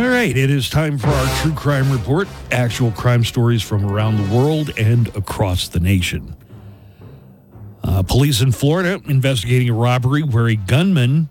All right, it is time for our True Crime Report. Actual crime stories from around the world and across the nation. Police in Florida investigating a robbery where a gunman